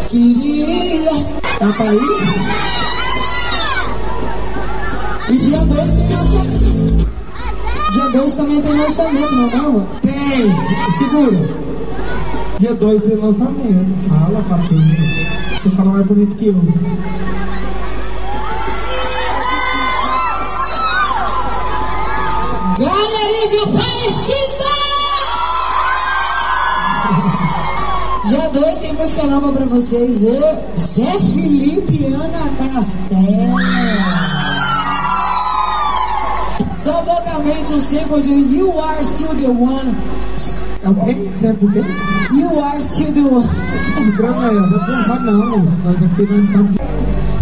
Queria. Tá aí? E dia 2 tem lançamento. Dia 2 também tem lançamento, não é não? Tem, segura. Dia 2 tem lançamento. Fala, patrão. Você fala mais bonito que eu. Galerinha de Aparecida! Dia 2 tem música nova pra vocês. Zé Felipe e Ana Castela. Só vocalmente um sample de You Are Still the One. É o quê? Sempre o quê? You Are Still the One. Não, não sabe não, nós aqui não sabemos.